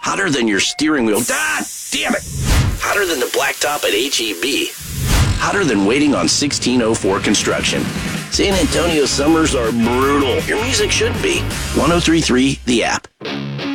Hotter than your steering wheel. Ah, damn it! Hotter than the blacktop at HEB. Hotter than waiting on 1604 construction. San Antonio summers are brutal. Your music should be. 103.3 The App.